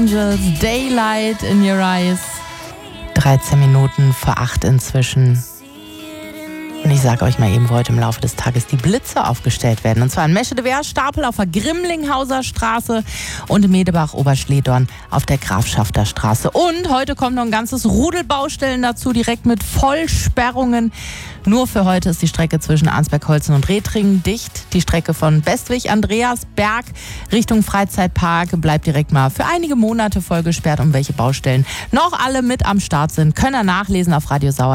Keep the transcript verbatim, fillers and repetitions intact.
Angels, Daylight in Your Eyes. dreizehn Minuten vor acht inzwischen. Und ich sage euch mal eben, wo heute im Laufe des Tages die Blitze aufgestellt werden. Und zwar in Meschede-Wehr, Stapel auf der Grimlinghauser Straße und in Medebach-Oberschledorn auf der Grafschafter Straße. Und heute kommt noch ein ganzes Rudel Baustellen dazu, direkt mit Vollsperrungen. Nur für heute ist die Strecke zwischen Arnsberg-Holzen und Retringen dicht. Die Strecke von Bestwig-Andreasberg Richtung Freizeitpark bleibt direkt mal für einige Monate voll gesperrt. Um welche Baustellen noch alle mit am Start sind, können ihr nachlesen auf Radio Sauer.